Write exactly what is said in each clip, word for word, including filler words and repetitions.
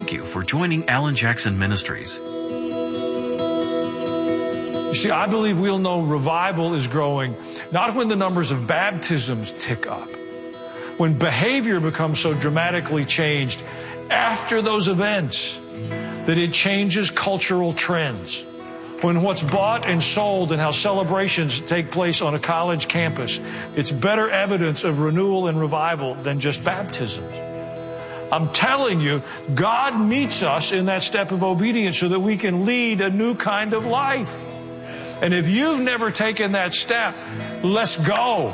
thank you for joining Alan Jackson Ministries. You see, I believe we'll know revival is growing not when the numbers of baptisms tick up, when behavior becomes so dramatically changed after those events that it changes cultural trends, when what's bought and sold and how celebrations take place on a college campus, it's better evidence of renewal and revival than just baptisms. I'm telling you, God meets us in that step of obedience so that we can lead a new kind of life. And if you've never taken that step, let's go.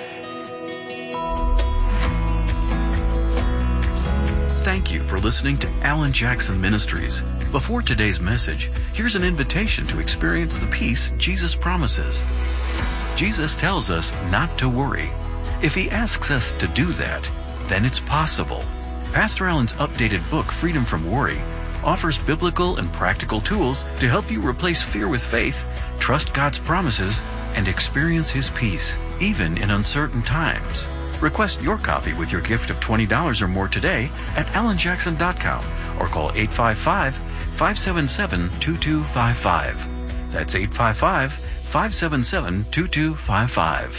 Thank you for listening to Alan Jackson Ministries. Before today's message, here's an invitation to experience the peace Jesus promises. Jesus tells us not to worry. If He asks us to do that, then it's possible. Pastor Alan's updated book, Freedom from Worry, offers biblical and practical tools to help you replace fear with faith, trust God's promises, and experience His peace, even in uncertain times. Request your copy with your gift of twenty dollars or more today at alan jackson dot com or call eight five five, five seven seven, two two five five. That's eight five five, five seven seven, two two five five.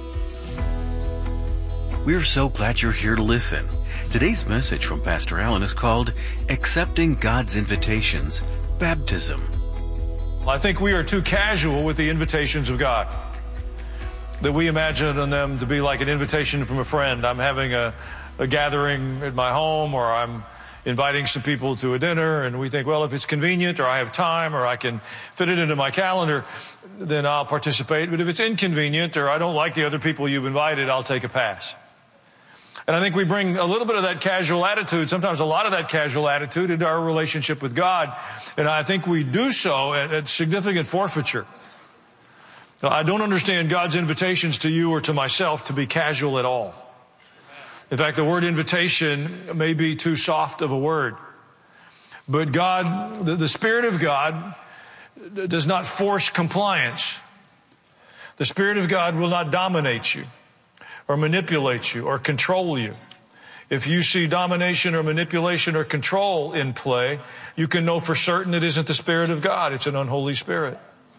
We're so glad you're here to listen. Today's message from Pastor Alan is called Accepting God's Invitations, Baptism. I think we are too casual with the invitations of God, that we imagine them to be like an invitation from a friend. I'm having a, a gathering at my home, or I'm inviting some people to a dinner, and we think, well, if it's convenient, or I have time, or I can fit it into my calendar, then I'll participate. But if it's inconvenient, or I don't like the other people you've invited, I'll take a pass. And I think we bring a little bit of that casual attitude, sometimes a lot of that casual attitude, into our relationship with God. And I think we do so at, at significant forfeiture. I don't understand God's invitations to you or to myself to be casual at all. In fact, the word invitation may be too soft of a word. But God, the, the Spirit of God does not force compliance. The Spirit of God will not dominate you, or manipulate you, or control you. If you see domination or manipulation or control in play, you can know for certain it isn't the Spirit of God. It's an unholy spirit.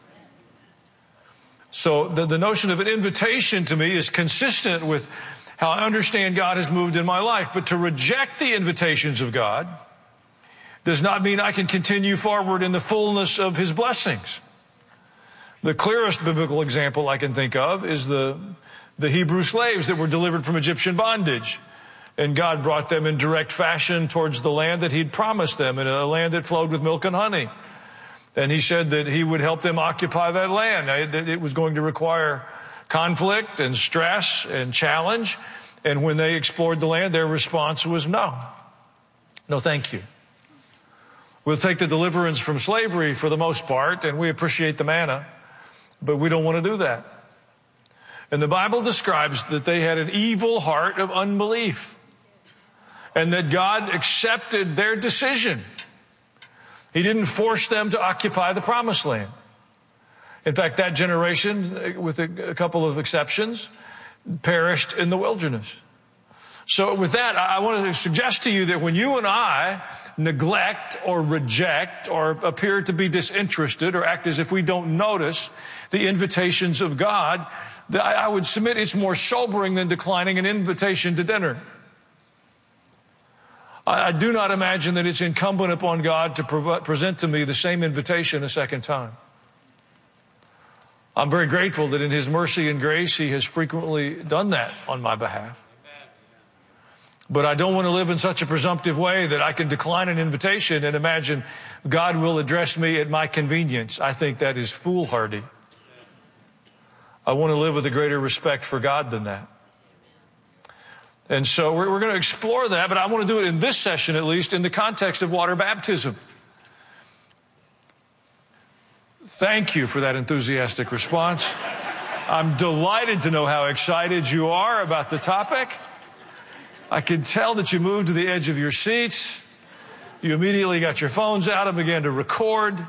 So the, the notion of an invitation to me is consistent with how I understand God has moved in my life. But to reject the invitations of God does not mean I can continue forward in the fullness of His blessings. The clearest biblical example I can think of is the The Hebrew slaves that were delivered from Egyptian bondage. And God brought them in direct fashion towards the land that He'd promised them, in a land that flowed with milk and honey. And He said that He would help them occupy that land. It was going to require conflict and stress and challenge. And when they explored the land, their response was no. No, thank you. We'll take the deliverance from slavery for the most part, and we appreciate the manna, but we don't want to do that. And the Bible describes that they had an evil heart of unbelief, and that God accepted their decision. He didn't force them to occupy the promised land. In fact, that generation, with a couple of exceptions, perished in the wilderness. So with that, I want to suggest to you that when you and I neglect or reject or appear to be disinterested or act as if we don't notice the invitations of God, I would submit it's more sobering than declining an invitation to dinner. I do not imagine that it's incumbent upon God to present to me the same invitation a second time. I'm very grateful that in His mercy and grace, He has frequently done that on my behalf. But I don't want to live in such a presumptive way that I can decline an invitation and imagine God will address me at my convenience. I think that is foolhardy. I want to live with a greater respect for God than that. And so we're, we're going to explore that, but I want to do it in this session, at least, in the context of water baptism. Thank you for that enthusiastic response. I'm delighted to know how excited you are about the topic. I can tell that you moved to the edge of your seats. You immediately got your phones out and began to record.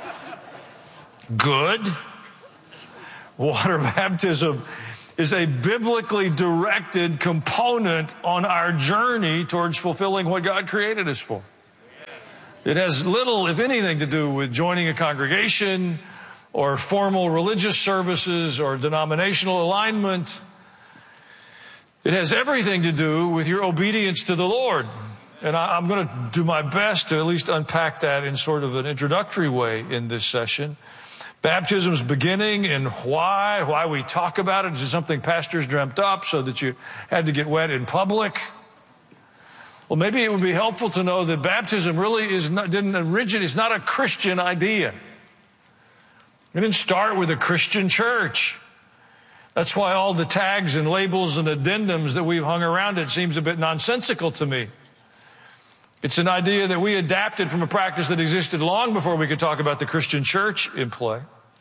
Good. Water baptism is a biblically directed component on our journey towards fulfilling what God created us for. It has little, if anything, to do with joining a congregation or formal religious services or denominational alignment. It has everything to do with your obedience to the Lord. And I, I'm going to do my best to at least unpack that in sort of an introductory way in this session. Baptism's beginning and why, why we talk about it. Is it something pastors dreamt up so that you had to get wet in public? Well, maybe it would be helpful to know that baptism really is not, didn't originate, it's not a Christian idea. It didn't start with a Christian church. That's why all the tags and labels and addendums that we've hung around it seems a bit nonsensical to me. It's an idea that we adapted from a practice that existed long before we could talk about the Christian church in play.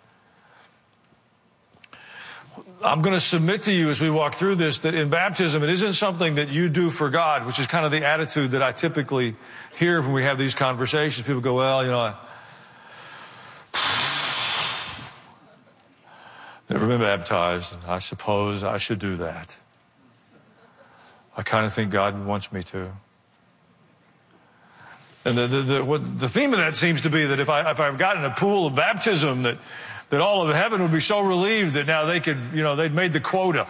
I'm going to submit to you as we walk through this that in baptism, it isn't something that you do for God, which is kind of the attitude that I typically hear when we have these conversations. People go, well, you know, I never been baptized, and I suppose I should do that. I kind of think God wants me to. And the, the, the, what, the theme of that seems to be that if, I, if I've gotten a pool of baptism, that that all of heaven would be so relieved that now they could, you know, they'd made the quota.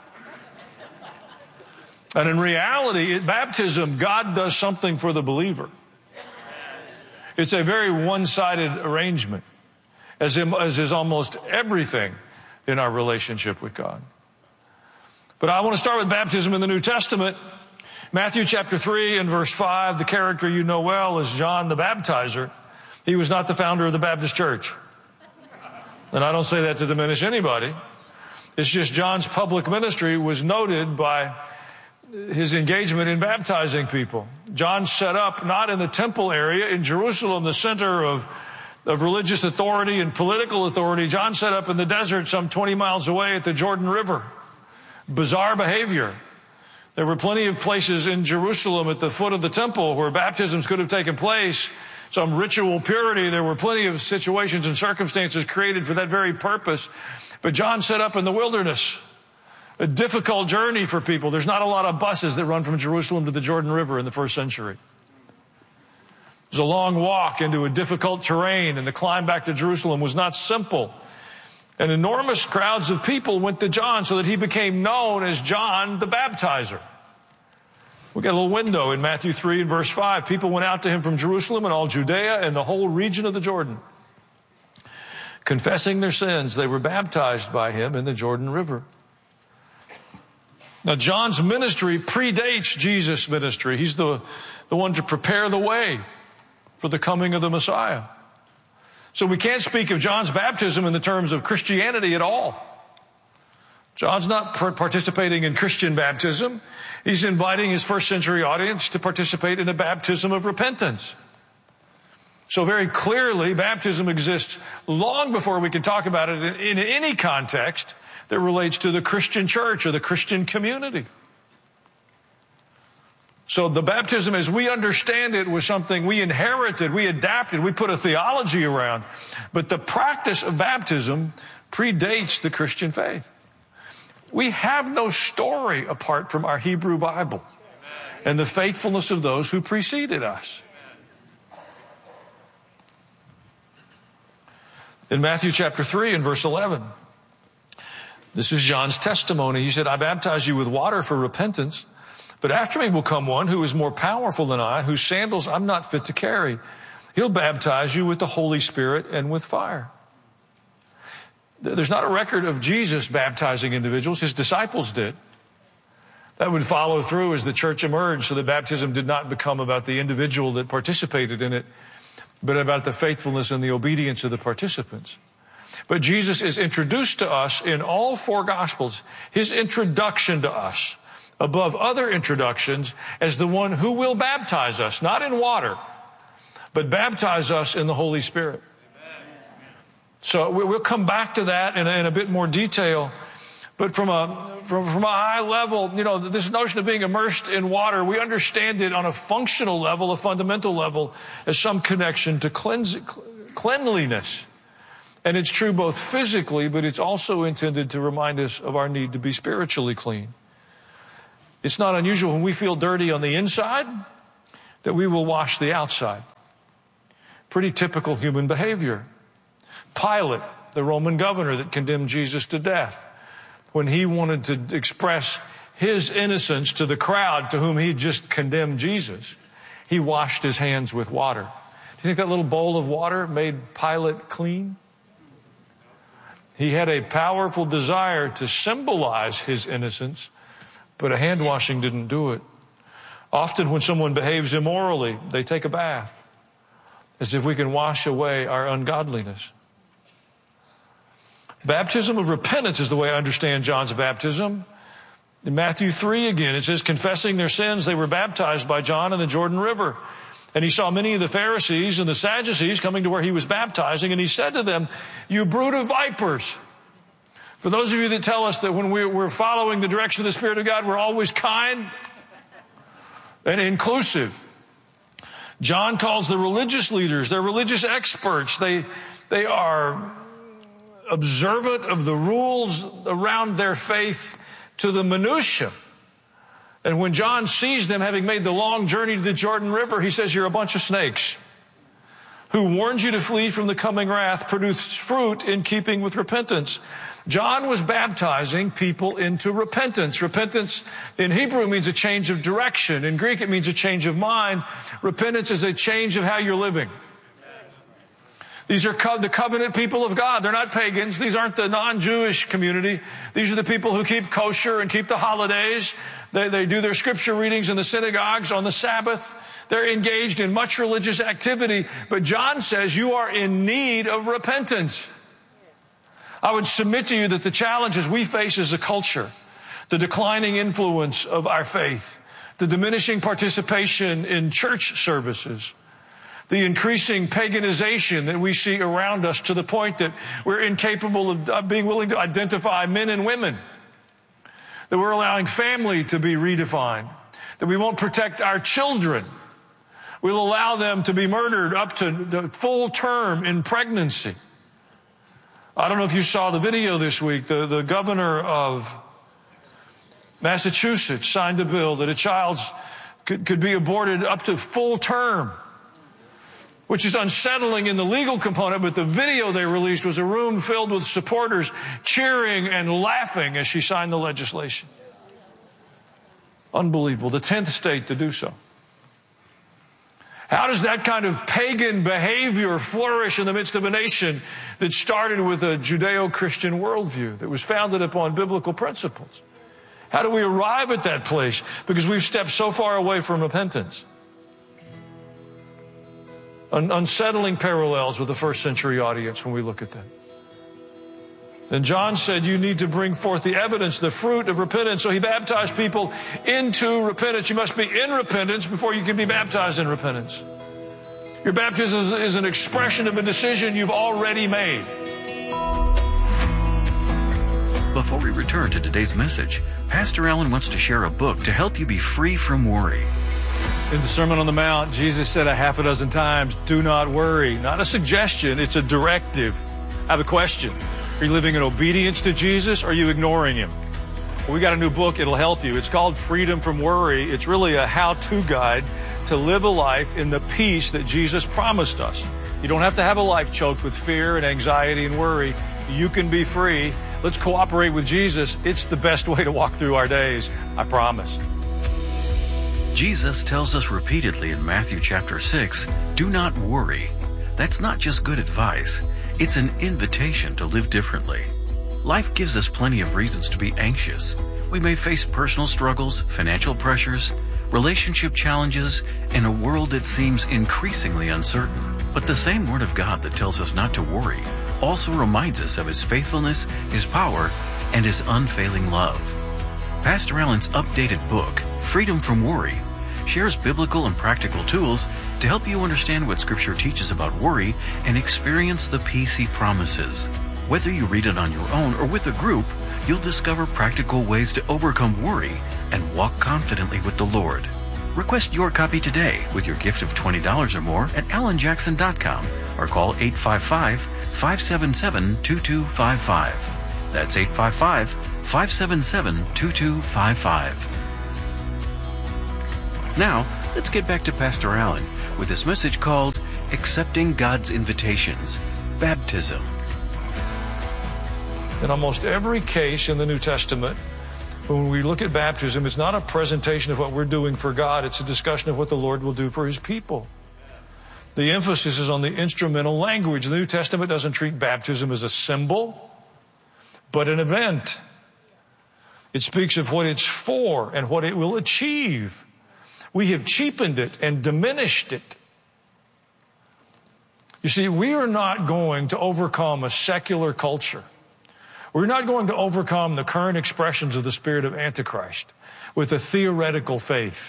And in reality, at baptism, God does something for the believer. It's a very one-sided arrangement, as, in, as is almost everything in our relationship with God. But I want to start with baptism in the New Testament. Matthew chapter three and verse five, the character you know well is John the Baptizer. He was not the founder of the Baptist church. And I don't say that to diminish anybody. It's just John's public ministry was noted by his engagement in baptizing people. John set up not in the temple area in Jerusalem, the center of, of religious authority and political authority. John set up in the desert some twenty miles away at the Jordan River. Bizarre behavior. There were plenty of places in Jerusalem at the foot of the temple where baptisms could have taken place. Some ritual purity. There were plenty of situations and circumstances created for that very purpose. But John set up in the wilderness. A difficult journey for people. There's not a lot of buses that run from Jerusalem to the Jordan River in the first century. There's a long walk into a difficult terrain, and the climb back to Jerusalem was not simple. And enormous crowds of people went to John so that he became known as John the Baptizer. We got a little window in Matthew three and verse five. People went out to him from Jerusalem and all Judea and the whole region of the Jordan. Confessing their sins, they were baptized by him in the Jordan River. Now, John's ministry predates Jesus' ministry. He's the, the one to prepare the way for the coming of the Messiah. So we can't speak of John's baptism in the terms of Christianity at all. John's not participating in Christian baptism. He's inviting his first century audience to participate in a baptism of repentance. So very clearly, baptism exists long before we can talk about it in, in any context that relates to the Christian church or the Christian community. So the baptism as we understand it was something we inherited, we adapted, we put a theology around. But the practice of baptism predates the Christian faith. We have no story apart from our Hebrew Bible and the faithfulness of those who preceded us. In Matthew chapter three and verse eleven, this is John's testimony. He said, I baptize you with water for repentance, but after me will come one who is more powerful than I, whose sandals I'm not fit to carry. He'll baptize you with the Holy Spirit and with fire. There's not a record of Jesus baptizing individuals. His disciples did. That would follow through as the church emerged, so that baptism did not become about the individual that participated in it, but about the faithfulness and the obedience of the participants. But Jesus is introduced to us in all four Gospels, his introduction to us, above other introductions, as the one who will baptize us, not in water, but baptize us in the Holy Spirit. So we'll come back to that in a, in a bit more detail. But from a, from, from a high level, you know, this notion of being immersed in water, we understand it on a functional level, a fundamental level, as some connection to cleanse, cleanliness. And it's true both physically, but it's also intended to remind us of our need to be spiritually clean. It's not unusual when we feel dirty on the inside that we will wash the outside. Pretty typical human behavior. Pilate, the Roman governor that condemned Jesus to death, when he wanted to express his innocence to the crowd to whom he just condemned Jesus, he washed his hands with water. Do you think that little bowl of water made Pilate clean? He had a powerful desire to symbolize his innocence, but a hand washing didn't do it. Often when someone behaves immorally, they take a bath, as if we can wash away our ungodliness. Baptism of repentance is the way I understand John's baptism. In Matthew three again, it says, confessing their sins, they were baptized by John in the Jordan River. And he saw many of the Pharisees and the Sadducees coming to where he was baptizing, and he said to them, you brood of vipers. For those of you that tell us that when we're following the direction of the Spirit of God, we're always kind and inclusive. John calls the religious leaders, they're religious experts. They, they are observant of the rules around their faith to the minutiae. And when John sees them having made the long journey to the Jordan River, he says, you're a bunch of snakes who warned you to flee from the coming wrath, produced fruit in keeping with repentance. John was baptizing people into repentance. Repentance in Hebrew means a change of direction. In Greek, it means a change of mind. Repentance is a change of how you're living. These are co- the covenant people of God. They're not pagans. These aren't the non-Jewish community. These are the people who keep kosher and keep the holidays. They, they do their scripture readings in the synagogues on the Sabbath. They're engaged in much religious activity. But John says you are in need of repentance. I would submit to you that the challenges we face as a culture, the declining influence of our faith, the diminishing participation in church services, the increasing paganization that we see around us to the point that we're incapable of being willing to identify men and women, that we're allowing family to be redefined, that we won't protect our children. We'll allow them to be murdered up to the full term in pregnancy. I don't know if you saw the video this week. The, the governor of Massachusetts signed a bill that a child could, could be aborted up to full term, which is unsettling in the legal component, but the video they released was a room filled with supporters cheering and laughing as she signed the legislation. Unbelievable. The tenth state to do so. How does that kind of pagan behavior flourish in the midst of a nation that started with a Judeo-Christian worldview that was founded upon biblical principles? How do we arrive at that place? Because we've stepped so far away from repentance. Un- unsettling parallels with the first century audience when we look at that. And John said you need to bring forth the evidence, the fruit of repentance. So he baptized people into repentance. You must be in repentance before you can be baptized in repentance. Your baptism is, is an expression of a decision you've already made. Before we return to today's message, Pastor Allen wants to share a book to help you be free from worry. In the Sermon on the Mount, Jesus said a half a dozen times, do not worry. Not a suggestion, it's a directive. I have a question. Are you living in obedience to Jesus, or are you ignoring him? Well, we got a new book. It'll help you. It's called Freedom from Worry. It's really a how-to guide to live a life in the peace that Jesus promised us. You don't have to have a life choked with fear and anxiety and worry. You can be free. Let's cooperate with Jesus. It's the best way to walk through our days. I promise. Jesus tells us repeatedly in Matthew chapter six, do not worry. That's not just good advice. It's an invitation to live differently. Life gives us plenty of reasons to be anxious. We may face personal struggles, financial pressures, relationship challenges, and a world that seems increasingly uncertain. But the same Word of God that tells us not to worry also reminds us of His faithfulness, His power, and His unfailing love. Pastor Allen's updated book, Freedom from Worry, shares biblical and practical tools to help you understand what Scripture teaches about worry and experience the peace He promises. Whether you read it on your own or with a group, you'll discover practical ways to overcome worry and walk confidently with the Lord. Request your copy today with your gift of twenty dollars or more at alan jackson dot com or call eight five five, five seven seven, two two five five. That's eight five five, five seven seven, two two five five. Now, let's get back to Pastor Allen with this message called accepting God's invitations, baptism. In almost every case in the New Testament, when we look at baptism, it's not a presentation of what we're doing for God. It's a discussion of what the Lord will do for His people. The emphasis is on the instrumental language. The New Testament doesn't treat baptism as a symbol, but an event. It speaks of what it's for and what it will achieve. We have cheapened it and diminished it. You see, we are not going to overcome a secular culture. We're not going to overcome the current expressions of the spirit of Antichrist with a theoretical faith.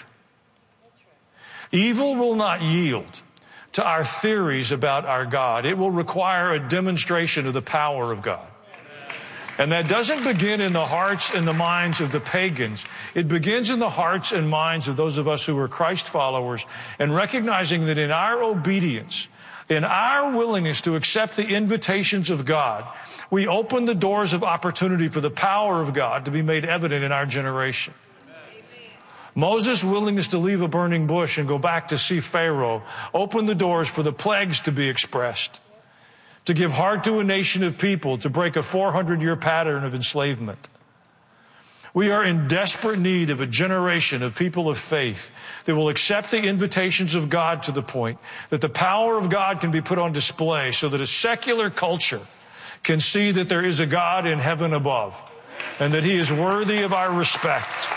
Evil will not yield to our theories about our God. It will require a demonstration of the power of God. And that doesn't begin in the hearts and the minds of the pagans. It begins in the hearts and minds of those of us who are Christ followers, and recognizing that in our obedience, in our willingness to accept the invitations of God, we open the doors of opportunity for the power of God to be made evident in our generation. Moses' willingness to leave a burning bush and go back to see Pharaoh opened the doors for the plagues to be expressed, to give heart to a nation of people, to break a four hundred year pattern of enslavement. We are in desperate need of a generation of people of faith that will accept the invitations of God to the point that the power of God can be put on display so that a secular culture can see that there is a God in heaven above and that He is worthy of our respect.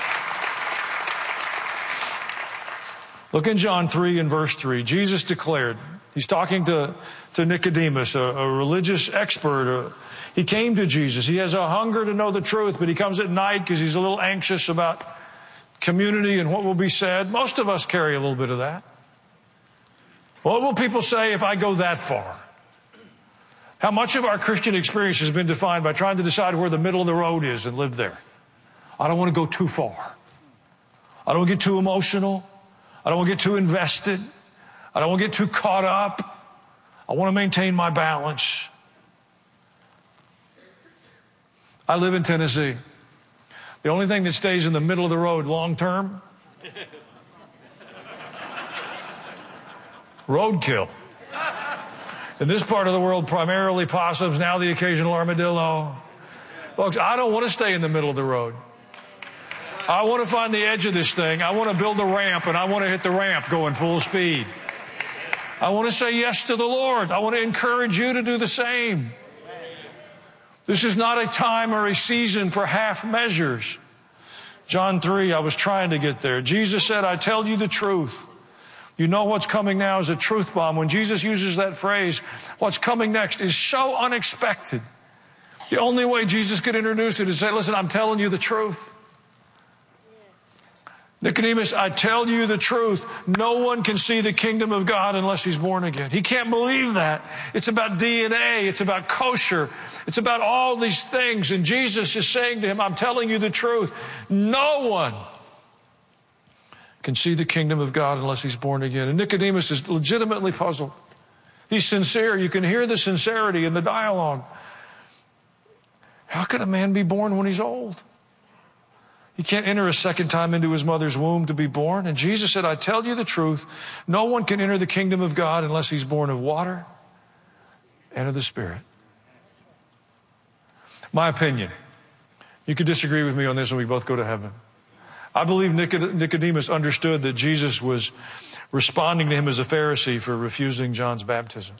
Look in John three and verse three. Jesus declared, He's talking to, to Nicodemus, a, a religious expert. A, he came to Jesus. He has a hunger to know the truth, but he comes at night because he's a little anxious about community and what will be said. Most of us carry a little bit of that. What will people say if I go that far? How much of our Christian experience has been defined by trying to decide where the middle of the road is and live there? I don't want to go too far. I don't want to get too emotional. I don't want to get too invested. I don't want to get too caught up. I want to maintain my balance. I live in Tennessee. The only thing that stays in the middle of the road long term, roadkill. In this part of the world, primarily possums, now the occasional armadillo. Folks, I don't want to stay in the middle of the road. I want to find the edge of this thing. I want to build a ramp, and I want to hit the ramp going full speed. I want to say yes to the Lord. I want to encourage you to do the same. This is not a time or a season for half measures. John three, I was trying to get there. Jesus said, I tell you the truth. You know what's coming now is a truth bomb. When Jesus uses that phrase, what's coming next is so unexpected. The only way Jesus could introduce it is say, listen, I'm telling you the truth. Nicodemus, I tell you the truth. No one can see the kingdom of God unless he's born again. He can't believe that. It's about D N A. It's about kosher. It's about all these things. And Jesus is saying to him, I'm telling you the truth. No one can see the kingdom of God unless he's born again. And Nicodemus is legitimately puzzled. He's sincere. You can hear the sincerity in the dialogue. How can a man be born when he's old? He can't enter a second time into his mother's womb to be born. And Jesus said, I tell you the truth. No one can enter the kingdom of God unless he's born of water and of the Spirit. My opinion. You could disagree with me on this and we both go to heaven. I believe Nicodemus understood that Jesus was responding to him as a Pharisee for refusing John's baptism.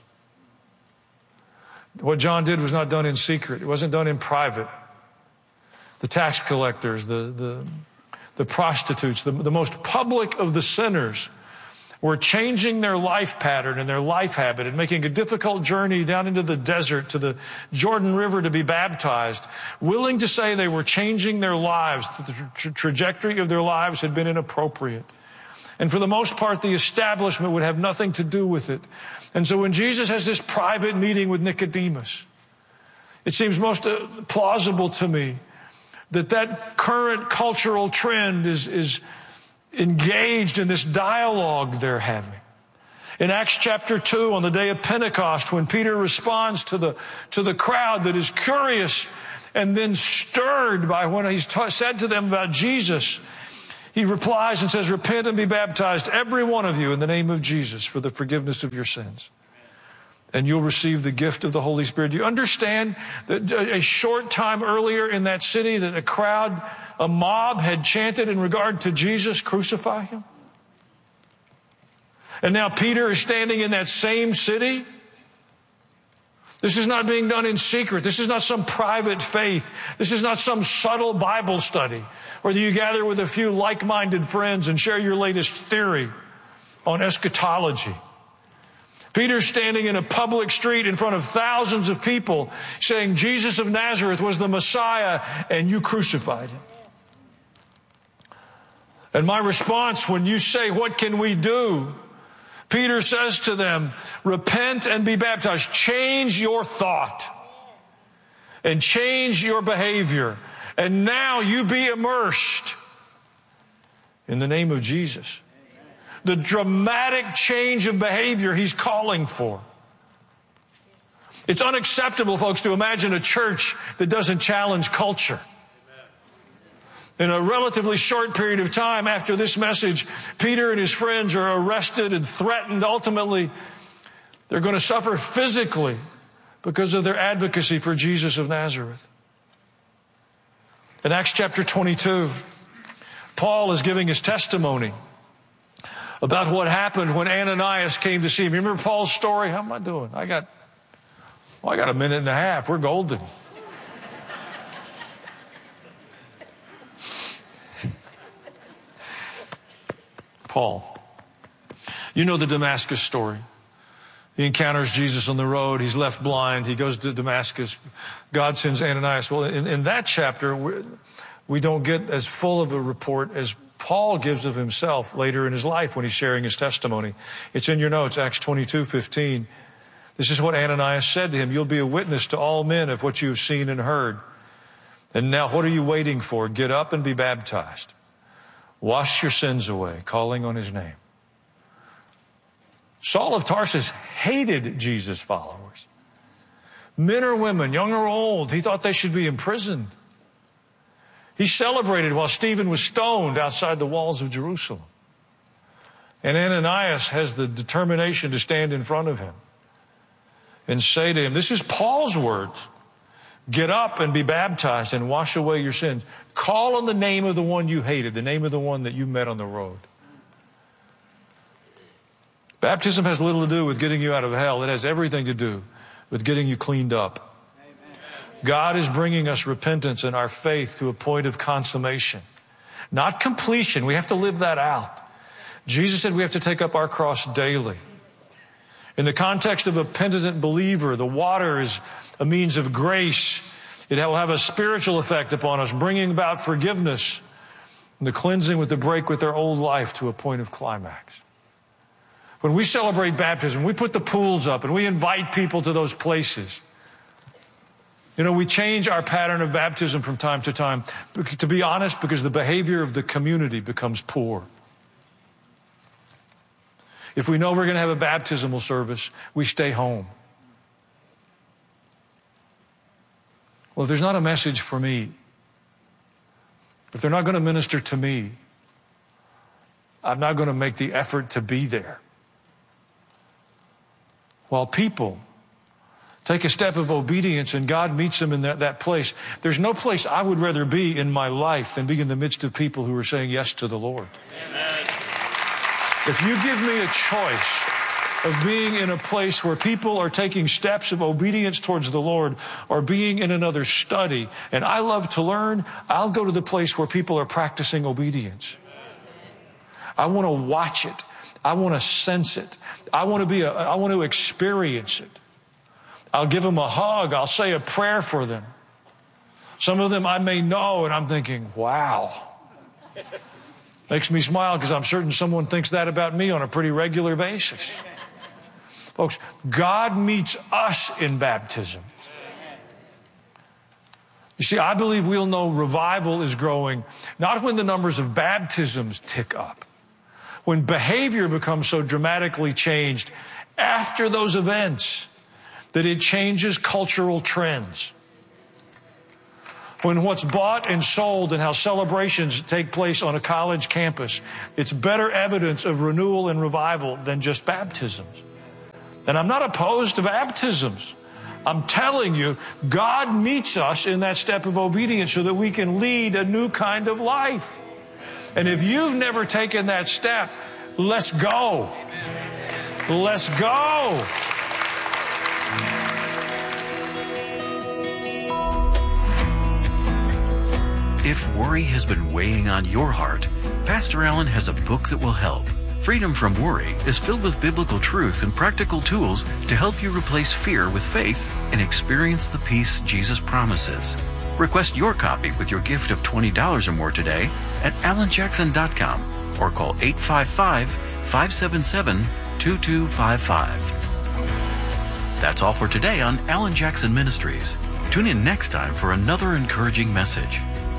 What John did was not done in secret. It wasn't done in private. The tax collectors, the, the, the prostitutes, the, the most public of the sinners were changing their life pattern and their life habit and making a difficult journey down into the desert to the Jordan River to be baptized, willing to say they were changing their lives. The tra- trajectory of their lives had been inappropriate. And for the most part, the establishment would have nothing to do with it. And so when Jesus has this private meeting with Nicodemus, it seems most uh, plausible to me that that current cultural trend is, is engaged in this dialogue they're having. In Acts chapter two, on the day of Pentecost, when Peter responds to the, to the crowd that is curious and then stirred by what he's ta- said to them about Jesus, He replies and says, repent and be baptized, every one of you, in the name of Jesus for the forgiveness of your sins. And you'll receive the gift of the Holy Spirit. Do you understand that a short time earlier in that city that a crowd, a mob had chanted in regard to Jesus, crucify him? And now Peter is standing in that same city. This is not being done in secret. This is not some private faith. This is not some subtle Bible study where you gather with a few like-minded friends and share your latest theory on eschatology. Peter's standing in a public street in front of thousands of people saying Jesus of Nazareth was the Messiah and you crucified him. And my response when you say, what can we do? Peter says to them, repent and be baptized. Change your thought and change your behavior. And now you be immersed in the name of Jesus. The dramatic change of behavior he's calling for. It's unacceptable, folks, to imagine a church that doesn't challenge culture. In a relatively short period of time after this message, Peter and his friends are arrested and threatened. Ultimately, they're going to suffer physically because of their advocacy for Jesus of Nazareth. In Acts chapter twenty-two, Paul is giving his testimony about what happened when Ananias came to see him. You remember Paul's story? How am I doing? I got, well, I got a minute and a half. We're golden. Paul. You know the Damascus story. He encounters Jesus on the road. He's left blind. He goes to Damascus. God sends Ananias. Well, in, in that chapter, we, we don't get as full of a report as Paul gives of himself later in his life when he's sharing his testimony. It's in your notes, Acts twenty-two fifteen. This is what Ananias said to him. You'll be a witness to all men of what you've seen and heard. And now what are you waiting for? Get up and be baptized. Wash your sins away, calling on his name. Saul of Tarsus hated Jesus' followers. Men or women, young or old, he thought they should be imprisoned. He celebrated while Stephen was stoned outside the walls of Jerusalem. And Ananias has the determination to stand in front of him and say to him, this is Paul's words, get up and be baptized and wash away your sins. Call on the name of the one you hated, the name of the one that you met on the road. Baptism has little to do with getting you out of hell. It has everything to do with getting you cleaned up. God is bringing us repentance and our faith to a point of consummation, not completion. We have to live that out. Jesus said we have to take up our cross daily. In the context of a penitent believer, the water is a means of grace. It will have a spiritual effect upon us, bringing about forgiveness and the cleansing with the break with their old life to a point of climax. When we celebrate baptism, we put the pools up and we invite people to those places. You know, we change our pattern of baptism from time to time, to be honest, because the behavior of the community becomes poor. If we know we're going to have a baptismal service, we stay home. Well, if there's not a message for me, if they're not going to minister to me, I'm not going to make the effort to be there. While people take a step of obedience and God meets them in that, that place, there's no place I would rather be in my life than be in the midst of people who are saying yes to the Lord. Amen. If you give me a choice of being in a place where people are taking steps of obedience towards the Lord or being in another study, and I love to learn, I'll go to the place where people are practicing obedience. I want to watch it. I want to sense it. I want to be a, I want to experience it. I'll give them a hug. I'll say a prayer for them. Some of them I may know, and I'm thinking, wow. Makes me smile because I'm certain someone thinks that about me on a pretty regular basis. Folks, God meets us in baptism. You see, I believe we'll know revival is growing, not when the numbers of baptisms tick up, when behavior becomes so dramatically changed after those events that it changes cultural trends. when what's bought and sold and how celebrations take place on a college campus, it's better evidence of renewal and revival than just baptisms. And I'm not opposed to baptisms. I'm telling you, God meets us in that step of obedience so that we can lead a new kind of life. And if you've never taken that step, let's go. Let's go. If worry has been weighing on your heart, Pastor Allen has a book that will help. Freedom from Worry is filled with biblical truth and practical tools to help you replace fear with faith and experience the peace Jesus promises. Request your copy with your gift of twenty dollars or more today at alan jackson dot com or call eight five five, five seven seven, two two five five. That's all for today on Alan Jackson Ministries. Tune in next time for another encouraging message.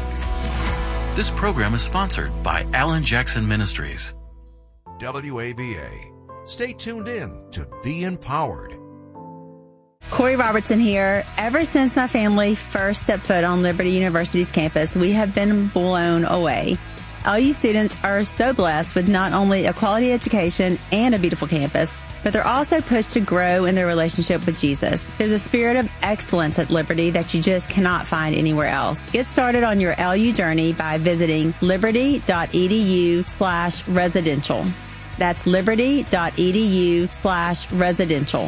This program is sponsored by Alan Jackson Ministries. W A V A. Stay tuned in to Be Empowered. Corey Robertson here. Ever since my family first stepped foot on Liberty University's campus, we have been blown away. L U students are so blessed with not only a quality education and a beautiful campus, but they're also pushed to grow in their relationship with Jesus. There's a spirit of excellence at Liberty that you just cannot find anywhere else. Get started on your L U journey by visiting liberty.edu slash residential. That's liberty.edu slash residential.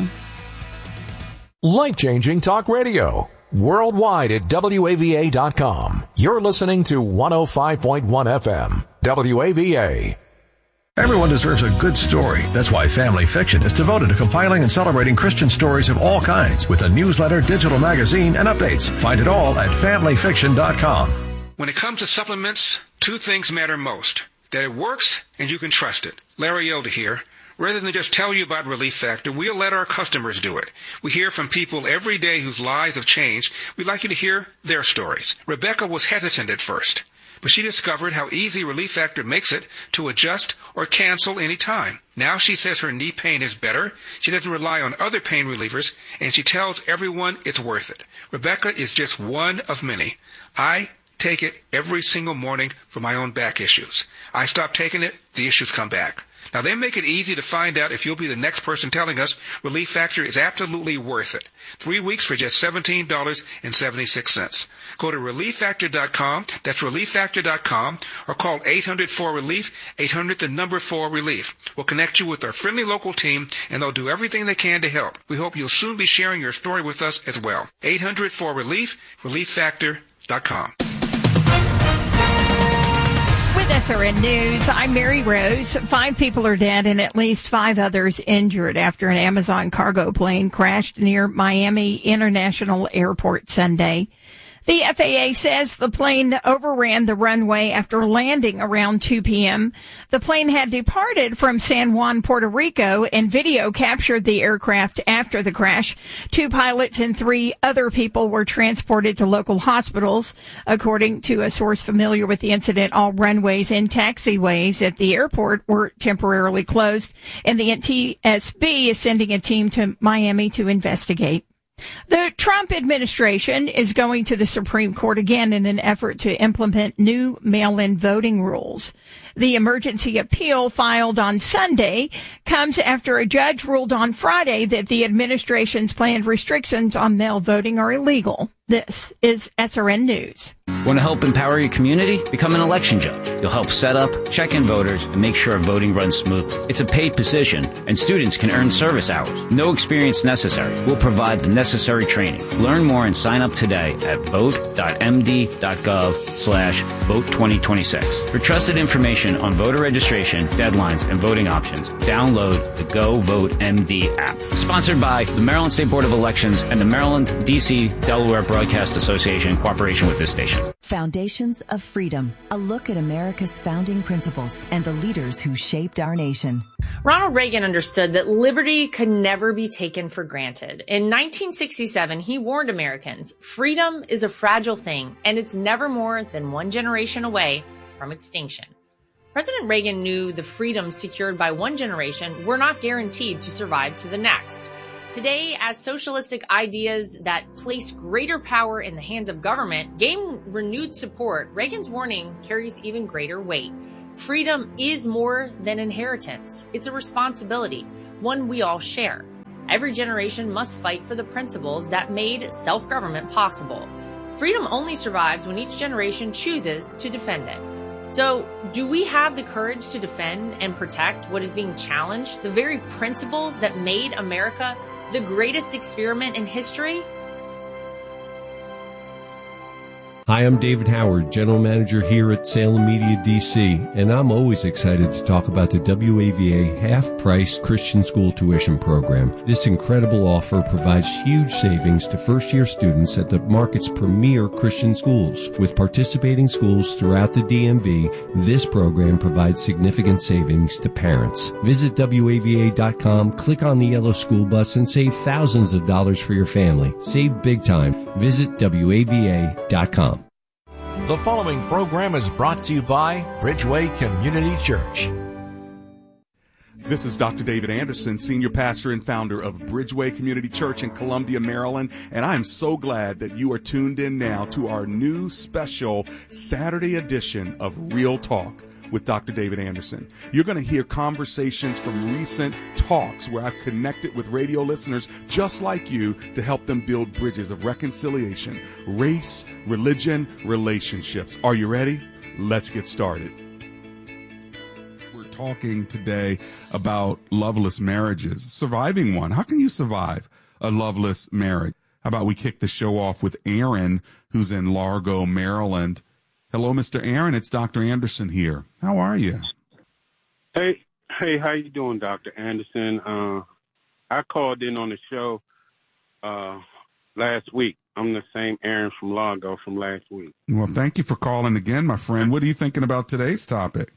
Life-changing talk radio. Worldwide at W A V A dot com. You're listening to one oh five point one F M. W A V A. Everyone deserves a good story. That's why Family Fiction is devoted to compiling and celebrating Christian stories of all kinds with a newsletter, digital magazine, and updates. Find it all at family fiction dot com. When it comes to supplements, two things matter most. That it works and you can trust it. Larry Elder here. Rather than just tell you about Relief Factor, we'll let our customers do it. We hear from people every day whose lives have changed. We'd like you to hear their stories. Rebecca was hesitant at first, but she discovered how easy Relief Factor makes it to adjust or cancel any time. Now she says her knee pain is better. She doesn't rely on other pain relievers, and she tells everyone it's worth it. Rebecca is just one of many. I take it every single morning for my own back issues. I stop taking it, the issues come back. Now, they make it easy to find out if you'll be the next person telling us Relief Factor is absolutely worth it. Three weeks for just seventeen dollars and seventy-six cents. Go to relief factor dot com, that's relief factor dot com, or call eight hundred four relief, eight hundred the number four relief. We'll connect you with our friendly local team, and they'll do everything they can to help. We hope you'll soon be sharing your story with us as well. eight hundred four relief, relief factor dot com. With S R N News, I'm Mary Rose. Five people are dead and at least five others injured after an Amazon cargo plane crashed near Miami International Airport Sunday. The F A A says the plane overran the runway after landing around two p.m. The plane had departed from San Juan, Puerto Rico, and video captured the aircraft after the crash. Two pilots and three other people were transported to local hospitals. According to a source familiar with the incident, all runways and taxiways at the airport were temporarily closed, and the N T S B is sending a team to Miami to investigate. The Trump administration is going to the Supreme Court again in an effort to implement new mail-in voting rules. The emergency appeal filed on Sunday comes after a judge ruled on Friday that the administration's planned restrictions on mail voting are illegal. This is S R N News. Want to help empower your community? Become an election judge. You'll help set up, check in voters, and make sure voting runs smoothly. It's a paid position, and students can earn service hours. No experience necessary. We'll provide the necessary training. Learn more and sign up today at vote.md.gov slash vote 2026. For trusted information on voter registration, deadlines, and voting options, download the Go Vote M D app. Sponsored by the Maryland State Board of Elections and the Maryland, D C, Delaware Broadcast Association in cooperation with this station. Foundations of Freedom, a look at America's founding principles and the leaders who shaped our nation. Ronald Reagan understood that liberty could never be taken for granted. In nineteen sixty-seven, he warned Americans, freedom is a fragile thing, and it's never more than one generation away from extinction. President Reagan knew the freedoms secured by one generation were not guaranteed to survive to the next. Today, as socialistic ideas that place greater power in the hands of government gain renewed support, Reagan's warning carries even greater weight. Freedom is more than inheritance. It's a responsibility, one we all share. Every generation must fight for the principles that made self-government possible. Freedom only survives when each generation chooses to defend it. So, do we have the courage to defend and protect what is being challenged, the very principles that made America the greatest experiment in history? Hi, I'm David Howard, General Manager here at Salem Media D C, and I'm always excited to talk about the W A V A half-price Christian school tuition program. This incredible offer provides huge savings to first-year students at the market's premier Christian schools. With participating schools throughout the D M V, this program provides significant savings to parents. Visit W A V A dot com, click on the yellow school bus, and save thousands of dollars for your family. Save big time. Visit W A V A dot com. The following program is brought to you by Bridgeway Community Church. This is Doctor David Anderson, Senior Pastor and Founder of Bridgeway Community Church in Columbia, Maryland, and I am so glad that you are tuned in now to our new special Saturday edition of Real Talk with Doctor David Anderson. You're going to hear conversations from recent talks where I've connected with radio listeners just like you to help them build bridges of reconciliation, race, religion, relationships. Are you ready? Let's get started. We're talking today about loveless marriages, surviving one. How can you survive a loveless marriage? How about we kick the show off with Aaron, who's in Largo, Maryland. Hello, Mister Aaron. It's Doctor Anderson here. How are you? Hey, hey, how you doing, Doctor Anderson? Uh, I called in on the show uh, last week. I'm the same Aaron from Largo from last week. Well, thank you for calling again, my friend. What are you thinking about today's topic?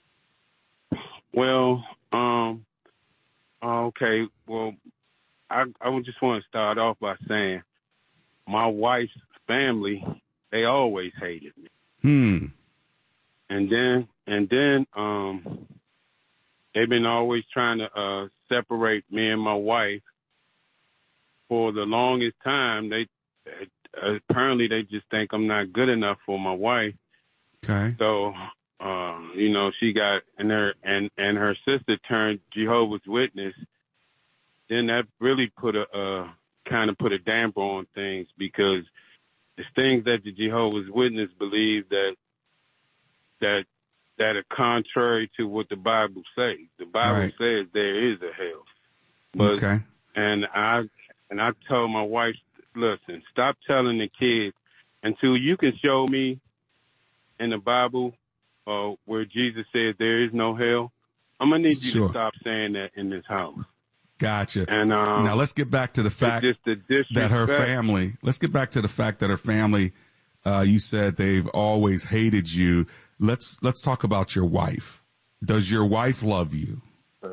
Well, um, okay. Well, I, I just want to start off by saying my wife's family, they always hated me. Hmm. And then, and then, um, they've been always trying to uh, separate me and my wife. For the longest time, they uh, apparently they just think I'm not good enough for my wife. Okay. So, uh, you know, she got and her and and her sister turned Jehovah's Witness. Then that really put a uh, kind of put a damper on things because. It's things that the Jehovah's Witness believe that that that are contrary to what the Bible says. The Bible right. says there is a hell. But, okay. And I and I told my wife, listen, stop telling the kids until you can show me in the Bible uh, where Jesus said there is no hell. I'm gonna need you sure. to stop saying that in this house. Gotcha. And um, now let's get back to the fact the that her family, let's get back to the fact that her family, uh, you said they've always hated you. Let's, let's talk about your wife. Does your wife love you?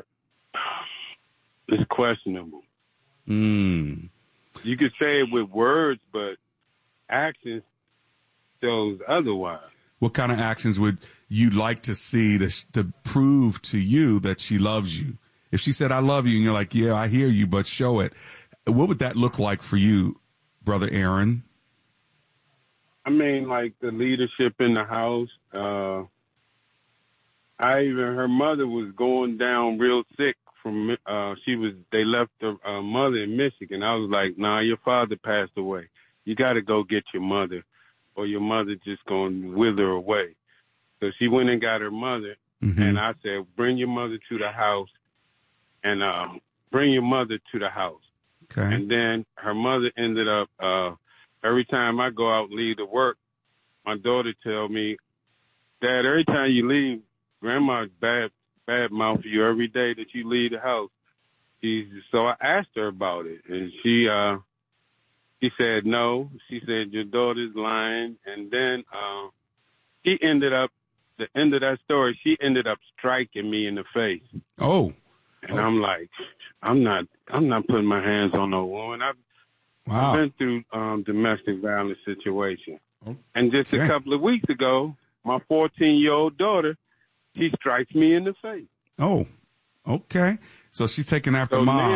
It's questionable. Mm. You could say it with words, but actions shows otherwise. What kind of actions would you like to see to, to prove to you that she loves you? If she said, I love you, and you're like, yeah, I hear you, but show it. What would that look like for you, Brother Aaron? I mean, like the leadership in the house. Uh, I even, her mother was going down real sick from, uh, she was, they left her uh, mother in Michigan. I was like, nah, your father passed away. You got to go get your mother or your mother just going to wither away. So she went and got her mother. Mm-hmm. And I said, bring your mother to the house. And uh, bring your mother to the house. Okay. And then her mother ended up, uh, every time I go out and leave to work, my daughter tell me, Dad, every time you leave, Grandma bad, bad mouth you every day that you leave the house. She's, so I asked her about it. And she uh, she said no. She said, your daughter's lying. And then uh, she ended up, the end of that story, she ended up striking me in the face. Oh. And oh. I'm like, I'm not, I'm not putting my hands on no woman. I've, wow. I've been through um, domestic violence situation. Okay. And just a couple of weeks ago, my fourteen-year-old daughter, she strikes me in the face. Oh, okay. So she's taking after so mom. Now,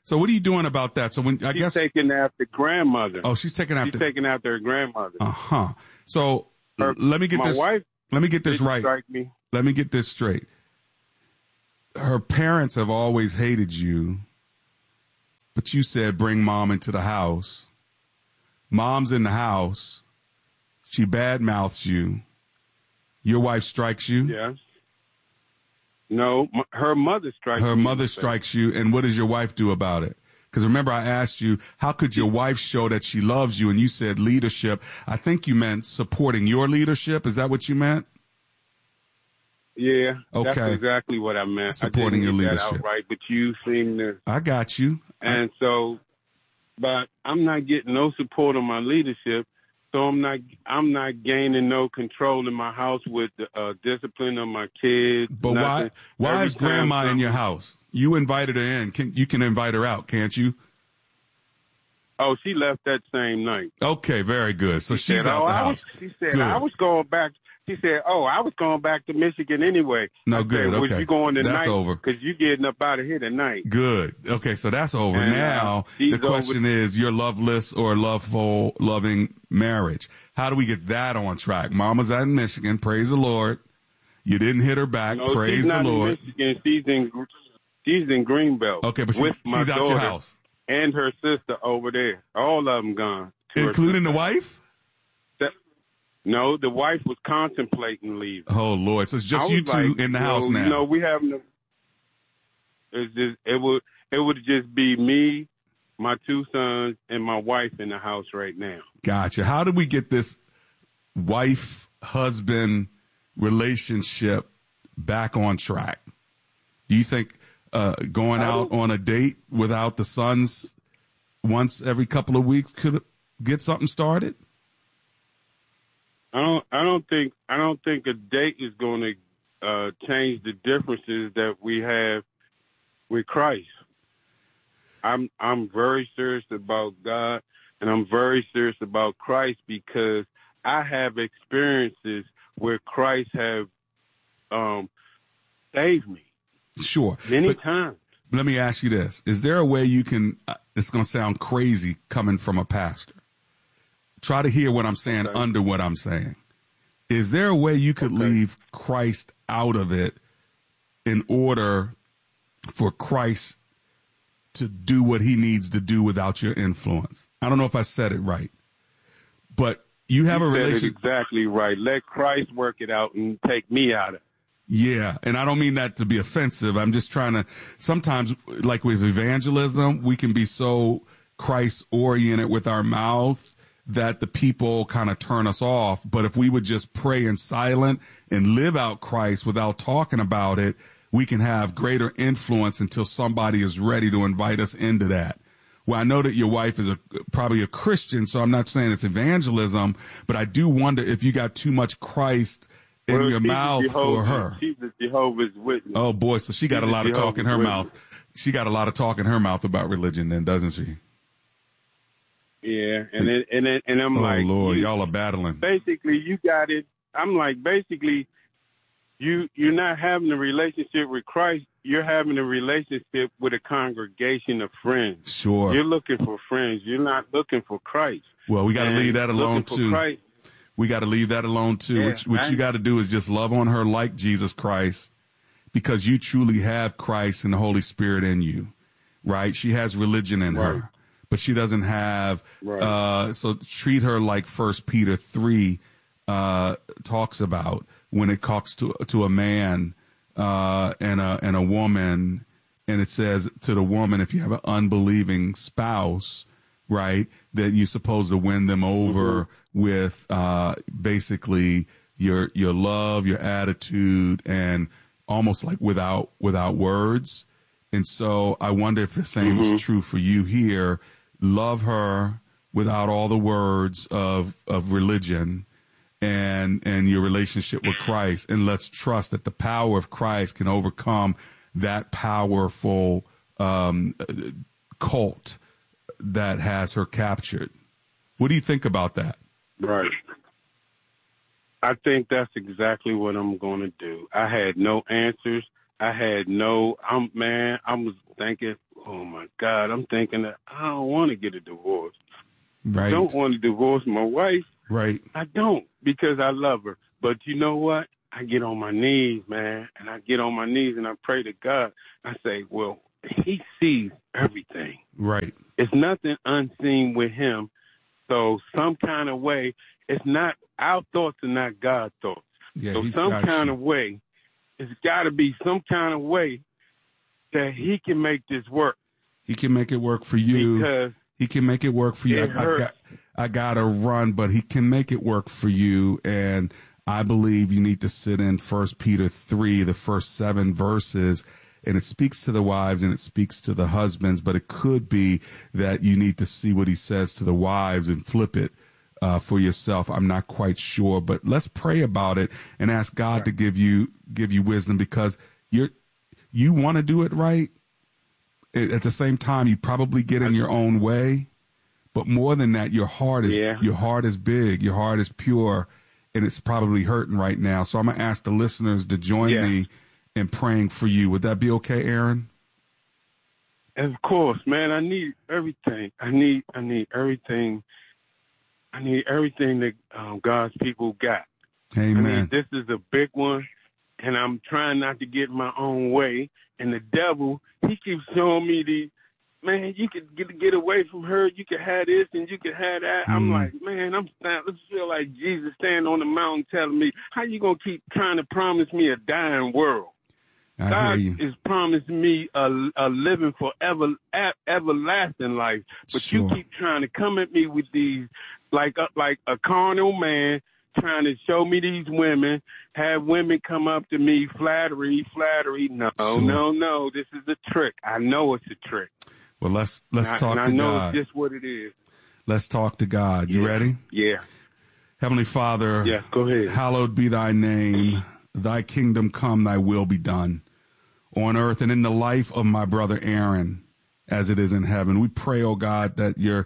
So what are you doing about that? So when I she's guess taking after grandmother. Oh, she's taking after. She's taking after her grandmother. Uh huh. So her, let me get my this. Wife let me get this right. Strike me. Let me get this straight. Her parents have always hated you, but you said bring mom into the house. Mom's in the house. She badmouths you. Your wife strikes you. Yes. No, m- her mother strikes. Her me mother strikes you, and what does your wife do about it? Because remember, I asked you, how could your wife show that she loves you? And you said leadership. I think you meant supporting your leadership. Is that what you meant? Yeah. Okay. That's exactly what I meant. Supporting I your didn't get leadership. that outright, but you seem to. I got you. And so, but I'm not getting no support on my leadership. So I'm not, I'm not gaining no control in my house with the uh, discipline of my kids. But nothing. why? Why Every is grandma time in your house? You invited her in. Can you can invite her out, can't you? Oh, she left that same night. Okay, very good. So she she's said, out oh, the I house. Was, she said, good. I was going back. She said, oh, I was going back to Michigan anyway. No, I good. said, was okay, you going tonight? that's over. Because you getting up out of here tonight. Good. Okay, so that's over. And, now uh, the question over- is your loveless or loveful, loving marriage. How do we get that on track? Mama's out in Michigan. Praise the Lord. You didn't hit her back. No, praise she's not the Lord. In Michigan. She's in she's in Greenbelt. Okay, but she's, with my she's out daughter your house. And her sister over there. All of them gone. Including the wife? That, no, the wife was contemplating leaving. Oh, Lord. So it's just you two like, in the you house know, now. You know, we having a, it's just, it would, it would just be me, my two sons, and my wife in the house right now. Gotcha. How do we get this wife-husband relationship back on track? Do you think uh, going out on a date without the sons once every couple of weeks could get something started? I don't. I don't think. I don't think a date is going to uh, change the differences that we have with Christ. I'm. I'm very serious about God, and I'm very serious about Christ because I have experiences where Christ have um, saved me. Sure, many but times. Let me ask you this: is there a way you can? Uh, it's going to sound crazy coming from a pastor. Try to hear what I'm saying okay. under what I'm saying. Is there a way you could okay. leave Christ out of it in order for Christ to do what he needs to do without your influence? I don't know if I said it right, but you have you a said relationship. It exactly right. Let Christ work it out and take me out of it. Yeah, and I don't mean that to be offensive. I'm just trying to, sometimes, like with evangelism, we can be so Christ-oriented with our mouth that the people kind of turn us off. But if we would just pray in silent and live out Christ without talking about it, we can have greater influence until somebody is ready to invite us into that. Well, I know that your wife is a, probably a Christian, so I'm not saying it's evangelism, but I do wonder if you got too much Christ in well, your mouth for her. She's a Jehovah's Witness. Oh, boy, so she got she's a lot a of talk in her Witness. mouth. She got a lot of talk in her mouth about religion then, doesn't she? Yeah, and it, and it, and I'm oh, like, Lord, you, y'all are battling. Basically, you got it. I'm like, basically, you you're not having a relationship with Christ. You're having a relationship with a congregation of friends. Sure. You're looking for friends. You're not looking for Christ. Well, we got to leave that alone too. Christ, we got to leave that alone too. Yeah, what what I, you got to do is just love on her like Jesus Christ, because you truly have Christ and the Holy Spirit in you, right? She has religion in right. her, but she doesn't have. Right. Uh, so treat her like First Peter three uh, talks about when it talks to to a man uh, and a and a woman, and it says to the woman, if you have an unbelieving spouse, right, that you're supposed to win them over mm-hmm. with uh, basically your your love, your attitude, and almost like without without words. And so I wonder if the same mm-hmm. is true for you here. Love her without all the words of of religion and and your relationship with Christ, and let's trust that the power of Christ can overcome that powerful um, cult that has her captured. What do you think about that? Right. I think that's exactly what I'm going to do. I had no answers. I had no, I'm man, I was thinking, oh my God, I'm thinking that I don't want to get a divorce. Right. I don't want to divorce my wife. Right. I don't, because I love her. But you know what? I get on my knees, man, and I get on my knees and I pray to God. I say, well, he sees everything. Right. It's nothing unseen with him. So some kind of way, it's not, our thoughts are not God's thoughts. Yeah, so he's some got kind you. of way, it's got to be some kind of way that he can make this work. He can make it work for you. Because he can make it work for you. it I, I've hurts. got, I got to run, but he can make it work for you. And I believe you need to sit in First Peter three, the first seven verses, and it speaks to the wives and it speaks to the husbands, but it could be that you need to see what he says to the wives and flip it uh, for yourself. I'm not quite sure, but let's pray about it and ask God right. to give you give you wisdom, because you're you want to do it right. At the same time, you probably get in your own way, but more than that, your heart is yeah. your heart is big, your heart is pure, and it's probably hurting right now. So I'm gonna ask the listeners to join yeah. me in praying for you. Would that be okay, Aaron? Of course, man. I need everything. I need I need everything. I need everything that um, God's people got. Amen. I mean, this is a big one, and I'm trying not to get in my own way. And the devil, he keeps showing me these, man, you could get get away from her. You could have this and you could have that. Mm. I'm like, man, I'm stand, I feel like Jesus standing on the mountain telling me, how you going to keep trying to promise me a dying world? I God hear you. is promising me a, a living forever, a, everlasting life. But Sure. you keep trying to come at me with these, like a, like a carnal man, trying to show me these women, have women come up to me, flattery, flattery. No, Sure. no, no. This is a trick. I know it's a trick. Well, let's let's and talk I, to and I know God. it's just what it is. Let's talk to God. You Yeah. ready? Yeah. Heavenly Father, Yeah, go ahead. Hallowed be thy name. Thy kingdom come, thy will be done on earth and in the life of my brother Aaron as it is in heaven. We pray, oh God, that your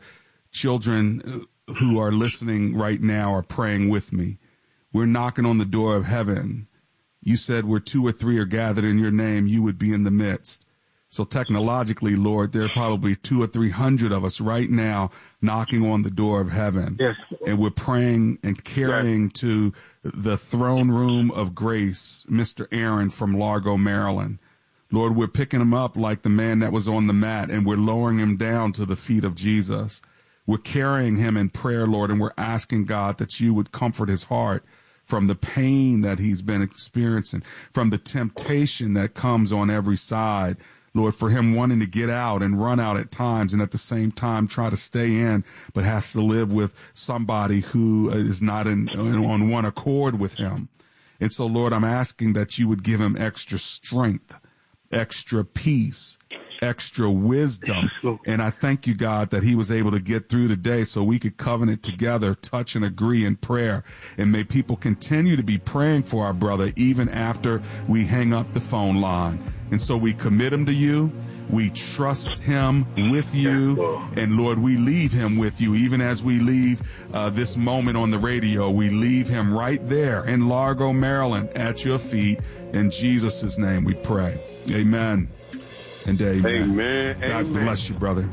children who are listening right now are praying with me. We're knocking on the door of heaven. You said where two or three are gathered in your name, you would be in the midst. So technologically, Lord, there are probably two or three hundred of us right now knocking on the door of heaven. Yes. And we're praying and carrying yes. to the throne room of grace, Mister Aaron from Largo, Maryland. Lord, we're picking him up like the man that was on the mat, and we're lowering him down to the feet of Jesus. We're carrying him in prayer, Lord, and we're asking, God, that you would comfort his heart from the pain that he's been experiencing, from the temptation that comes on every side. Lord, for him wanting to get out and run out at times and at the same time try to stay in, but has to live with somebody who is not in, on one accord with him. And so, Lord, I'm asking that you would give him extra strength, extra peace, extra wisdom. And I thank you, God, that he was able to get through today so we could covenant together, touch and agree in prayer. And may people continue to be praying for our brother even after we hang up the phone line. And so we commit him to you. We trust him with you. And Lord, we leave him with you. Even as we leave uh, this moment on the radio, we leave him right there in Largo, Maryland at your feet. In Jesus' name we pray. Amen. And amen. Amen. God Amen. bless you, brother.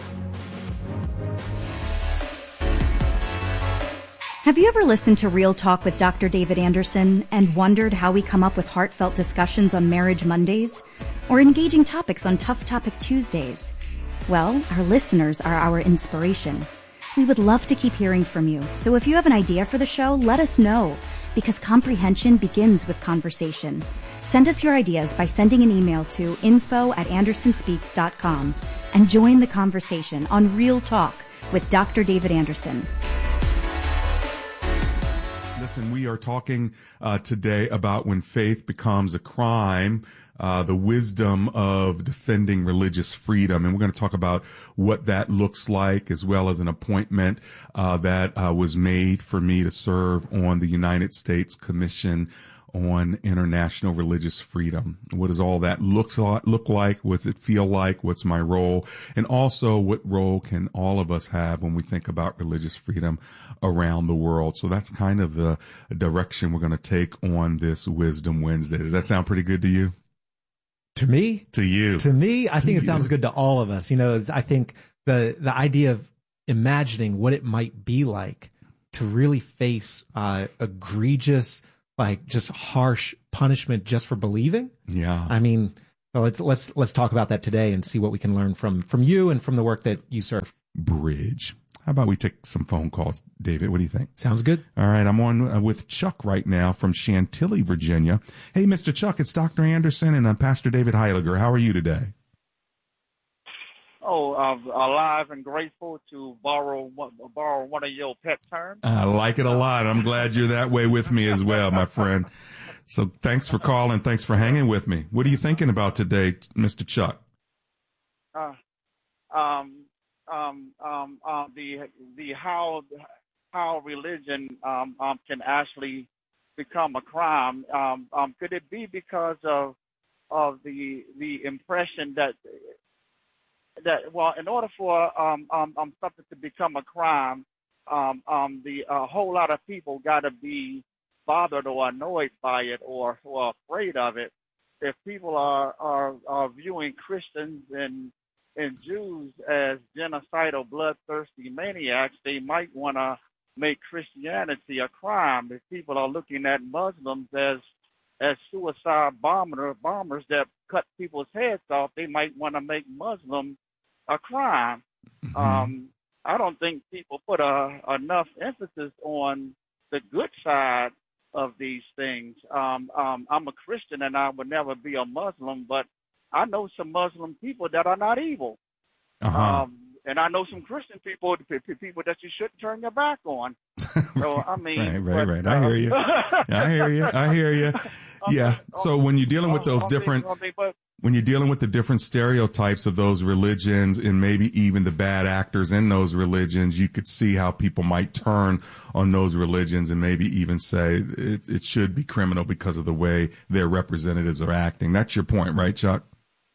Have you ever listened to Real Talk with Doctor David Anderson and wondered how we come up with heartfelt discussions on Marriage Mondays or engaging topics on Tough Topic Tuesdays? Well, our listeners are our inspiration. We would love to keep hearing from you. So if you have an idea for the show, let us know, because comprehension begins with conversation. Send us your ideas by sending an email to info at anderson speaks dot com and join the conversation on Real Talk with Doctor David Anderson. Listen, we are talking uh, today about when faith becomes a crime, uh, the wisdom of defending religious freedom. And we're going to talk about what that looks like, as well as an appointment uh, that uh, was made for me to serve on the United States Commission on International Religious Freedom. What does all that looks like, look like? What's it feel like? What's my role? And also, what role can all of us have when we think about religious freedom around the world? So that's kind of the direction we're going to take on this Wisdom Wednesday. Does that sound pretty good to you? To me? To you. To me, I to think it you. sounds good to all of us. You know, I think the the idea of imagining what it might be like to really face uh, egregious, like just harsh punishment just for believing. Yeah. I mean, well, let's let's let's talk about that today and see what we can learn from from you and from the work that you serve. Bridge. How about we take some phone calls, David? What do you think? Sounds good. All right. I'm on uh, with Chuck right now from Chantilly, Virginia. Hey, Mister Chuck, it's Doctor Anderson and I'm Pastor David Heiliger. How are you today? Oh, I'm alive and grateful to borrow borrow one of your pet terms. I like it a lot. I'm glad you're that way with me as well, my friend. So thanks for calling. Thanks for hanging with me. What are you thinking about today, Mister Chuck? Uh, um. Um, um, uh, the the how how religion um, um, can actually become a crime. Um, um, could it be because of of the the impression that that well, in order for um, um, um something to become a crime, um, um, the a whole lot of people got to be bothered or annoyed by it or or afraid of it. If people are are, are viewing Christians and and Jews as genocidal, bloodthirsty maniacs, they might want to make Christianity a crime. If people are looking at Muslims as as suicide bomber, bombers that cut people's heads off, they might want to make Muslim a crime. Mm-hmm. Um, I don't think people put a, enough emphasis on the good side of these things. Um, um, I'm a Christian and I would never be a Muslim, but I know some Muslim people that are not evil. Uh-huh. Um, and I know some Christian people, people that you shouldn't turn your back on. So, I mean. right, right, but, right. I hear you. I hear you. I hear you. Yeah. So when you're dealing with those different, when you're dealing with the different stereotypes of those religions and maybe even the bad actors in those religions, you could see how people might turn on those religions and maybe even say it, it should be criminal because of the way their representatives are acting. That's your point, right, Chuck?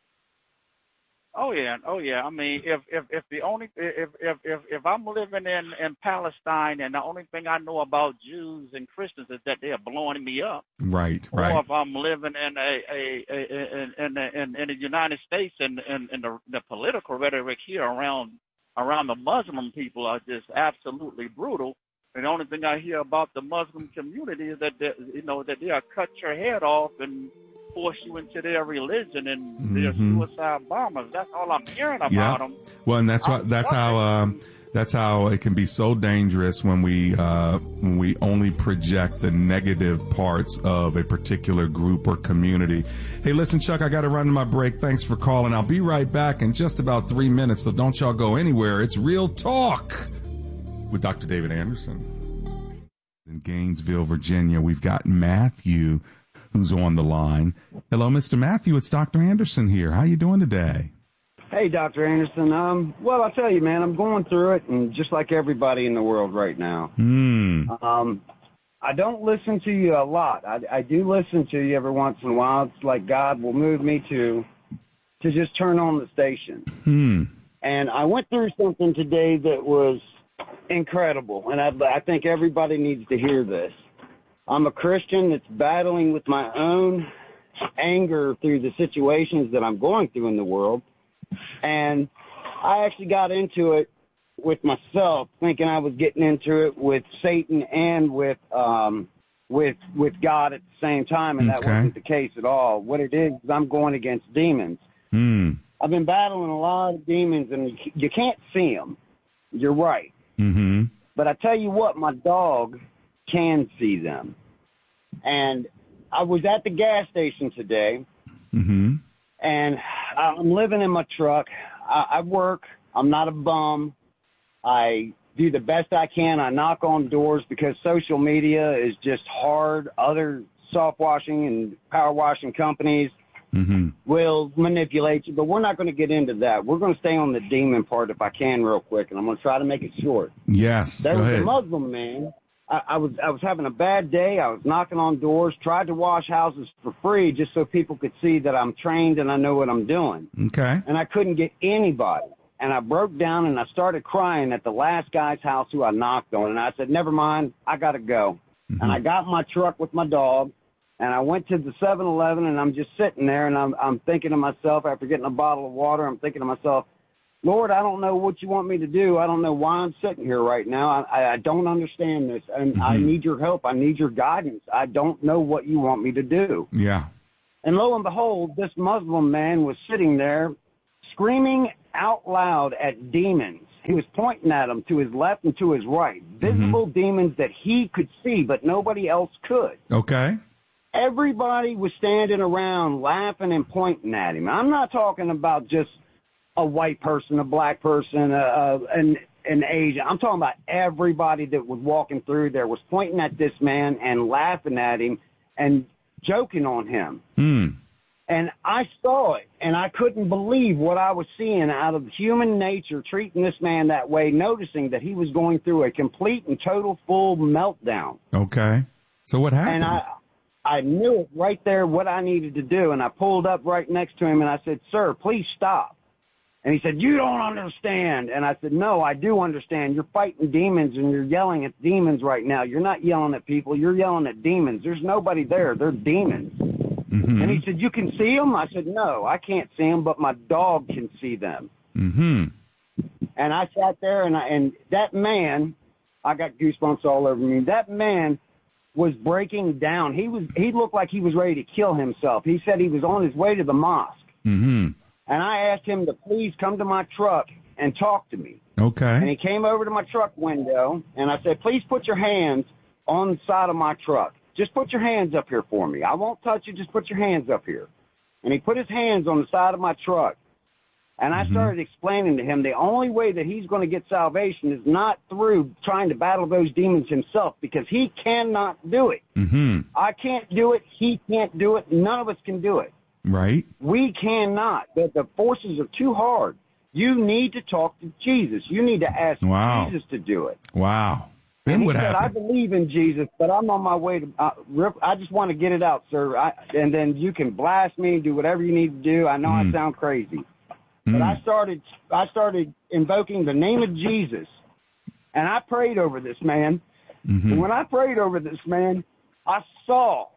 Oh yeah, oh yeah. I mean, if if if the only if if if if I'm living in in Palestine and the only thing I know about Jews and Christians is that they are blowing me up, right, right. Or if I'm living in a a, a, a in, in in the United States and and, and the, the political rhetoric here around around the Muslim people are just absolutely brutal. And the only thing I hear about the Muslim community is that they, you know that they'll cut your head off and force you into their religion, and mm-hmm. they're suicide bombers. That's all I'm hearing about yeah. them. Well, and that's what that's how um, that's how it can be so dangerous when we uh, when we only project the negative parts of a particular group or community. Hey, listen, Chuck, I got to run to my break. Thanks for calling. I'll be right back in just about three minutes, so don't y'all go anywhere. It's Real Talk with Doctor David Anderson. In Gainesville, Virginia, we've got Matthew, who's on the line. Hello, Mister Matthew. It's Doctor Anderson here. How you doing today? Hey, Doctor Anderson. Um, well, I'll tell you, man, I'm going through it, and just like everybody in the world right now. Mm. Um, I don't listen to you a lot. I, I do listen to you every once in a while. It's like God will move me to to just turn on the station. Hmm. And I went through something today that was incredible, and I, I think everybody needs to hear this. I'm a Christian that's battling with my own anger through the situations that I'm going through in the world. And I actually got into it with myself, thinking I was getting into it with Satan and with um, with with God at the same time, and okay. that wasn't the case at all. What it is is I'm going against demons. Mm. I've been battling a lot of demons, and you, you can't see them. You're right. Mm-hmm. But I tell you what, my dog can see them. And I was at the gas station today, mm-hmm. and I'm living in my truck. I, I work. I'm not a bum. I do the best I can. I knock on doors because social media is just hard. Other soft washing and power washing companies mm-hmm. will manipulate you, but we're not going to get into that. We're going to stay on the demon part if I can real quick, and I'm going to try to make it short. Yes, there go was ahead. a Muslim man. I, I was I was having a bad day. I was knocking on doors, tried to wash houses for free just so people could see that I'm trained and I know what I'm doing. Okay. And I couldn't get anybody. And I broke down and I started crying at the last guy's house who I knocked on. And I said, never mind, I got to go. Mm-hmm. And I got in my truck with my dog, And I went to the seven eleven, and I'm just sitting there, and I'm, I'm thinking to myself, after getting a bottle of water, I'm thinking to myself, Lord, I don't know what you want me to do. I don't know why I'm sitting here right now. I, I don't understand this, and mm-hmm. I need your help. I need your guidance. I don't know what you want me to do. Yeah. And lo and behold, this Muslim man was sitting there screaming out loud at demons. He was pointing at them to his left and to his right, visible mm-hmm. demons that he could see, but nobody else could. Okay. Everybody was standing around laughing and pointing at him. I'm not talking about just a white person, a black person, uh, an, an Asian. I'm talking about everybody that was walking through there was pointing at this man and laughing at him and joking on him. Mm. And I saw it, and I couldn't believe what I was seeing out of human nature, treating this man that way, noticing that he was going through a complete and total full meltdown. Okay. So what happened? And I, I knew it right there what I needed to do, and I pulled up right next to him, and I said, sir, please stop. And he said, you don't understand. And I said, no, I do understand. You're fighting demons, and you're yelling at demons right now. You're not yelling at people. You're yelling at demons. There's nobody there. They're demons. Mm-hmm. And he said, you can see them? I said, no, I can't see them, but my dog can see them. Mm-hmm. And I sat there, and, I, and that man, I got goosebumps all over me. That man was breaking down. He was he looked like he was ready to kill himself. He said he was on his way to the mosque. Mm-hmm. And I asked him to please come to my truck and talk to me. Okay. And he came over to my truck window, and I said, please put your hands on the side of my truck. Just put your hands up here for me. I won't touch you. Just put your hands up here. And he put his hands on the side of my truck. And I mm-hmm. started explaining to him the only way that he's going to get salvation is not through trying to battle those demons himself, because he cannot do it. Mm-hmm. I can't do it. He can't do it. None of us can do it. Right. We cannot. The, the forces are too hard. You need to talk to Jesus. You need to ask wow. Jesus to do it. Wow. Then and he what said, happened? I believe in Jesus, but I'm on my way to, uh, I just want to get it out, sir. I, and then you can blast me, do whatever you need to do. I know mm. I sound crazy. Mm. But I started, I started invoking the name of Jesus, and I prayed over this man. Mm-hmm. And when I prayed over this man, I saw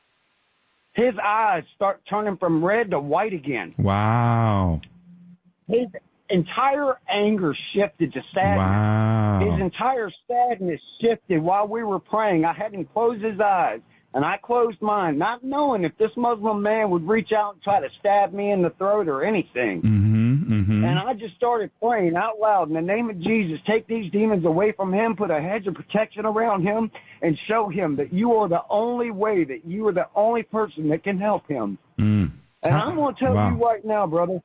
his eyes start turning from red to white again. Wow. His entire anger shifted to sadness. Wow. His entire sadness shifted while we were praying. I had him close his eyes, and I closed mine, not knowing if this Muslim man would reach out and try to stab me in the throat or anything. Mm-hmm, mm-hmm. And I just started praying out loud, in the name of Jesus, take these demons away from him, put a hedge of protection around him, and show him that you are the only way, that you are the only person that can help him. Mm. And I'm going to tell wow. you right now, brother,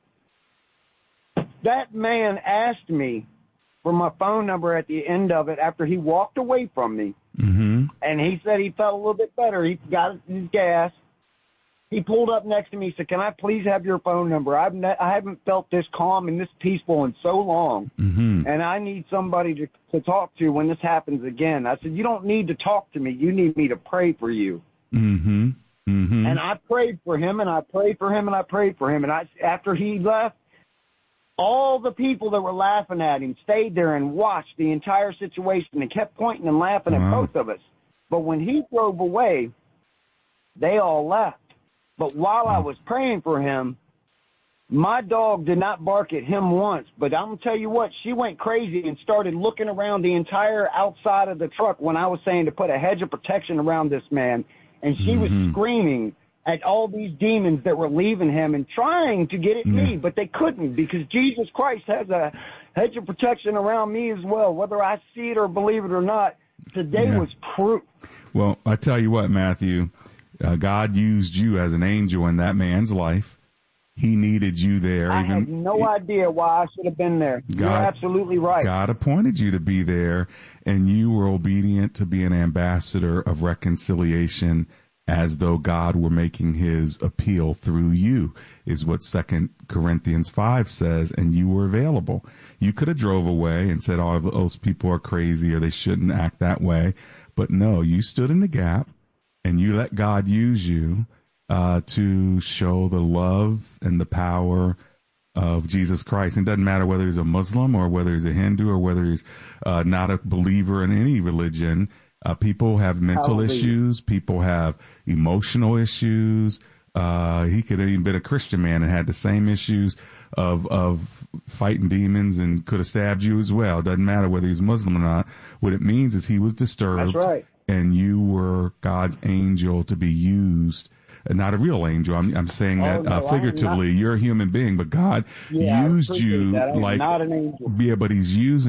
that man asked me for my phone number at the end of it after he walked away from me. Mm-hmm. And he said he felt a little bit better. He got his gas. He pulled up next to me and said, can I please have your phone number? I've ne- I haven't felt this calm and this peaceful in so long, mm-hmm. and I need somebody to, to talk to when this happens again. I said, you don't need to talk to me. You need me to pray for you. Mm-hmm. Mm-hmm. And I prayed for him, and I prayed for him, and I prayed for him. And I, after he left, all the people that were laughing at him stayed there and watched the entire situation and kept pointing and laughing wow. at both of us. But when he drove away, they all left. But while I was praying for him, my dog did not bark at him once. But I'm going to tell you what, she went crazy and started looking around the entire outside of the truck when I was saying to put a hedge of protection around this man. And she mm-hmm. was screaming at all these demons that were leaving him and trying to get at yeah. me, but they couldn't, because Jesus Christ has a hedge of protection around me as well. Whether I see it or believe it or not, today yeah. was proof. Well, I tell you what, Matthew, uh, God used you as an angel in that man's life. He needed you there. I even, had no it, idea why I should have been there. God, You're absolutely right. God appointed you to be there, and you were obedient to be an ambassador of reconciliation, as though God were making his appeal through you, is what Second Corinthians five says, and you were available. You could have drove away and said, oh, those people are crazy or they shouldn't act that way. But no, you stood in the gap, and you let God use you uh, to show the love and the power of Jesus Christ. And it doesn't matter whether he's a Muslim or whether he's a Hindu or whether he's uh, not a believer in any religion. Uh, people have mental Hallelujah. issues. People have emotional issues. Uh, he could have even been a Christian man and had the same issues of, of fighting demons and could have stabbed you as well. Doesn't matter whether he's Muslim or not. What it means is he was disturbed. That's right. And you were God's angel to be used. Uh, not a real angel. I'm, I'm saying that Oh, no, uh, figuratively. not, You're a human being, but God yeah, used I appreciate you that. I am like, not an angel. yeah, but he's using